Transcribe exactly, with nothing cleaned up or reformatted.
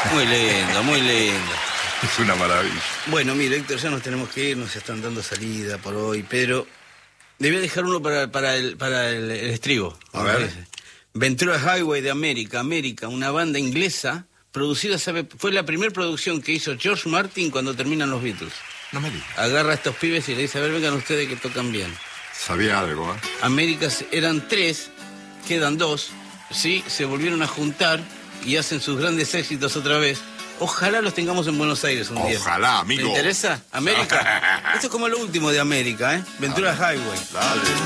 Muy lindo, muy lindo. Es una maravilla. Bueno, mire, Héctor, ya nos tenemos que ir, nos están dando salida por hoy, pero le voy a dejar uno para, para, el, para el, el estribo. A ver. Ventura Highway de América, América, una banda inglesa producida, ¿sabe? Fue la primera producción que hizo George Martin cuando terminan los Beatles. No me digas. Agarra a estos pibes y le dice, a ver, vengan ustedes que tocan bien. Sabía algo, ¿eh? América eran tres, quedan dos, sí, se volvieron a juntar y hacen sus grandes éxitos otra vez. Ojalá los tengamos en Buenos Aires un día. Ojalá, amigo. ¿Te interesa? América. Esto es como lo último de América, ¿eh? Ventura Highway. Dale.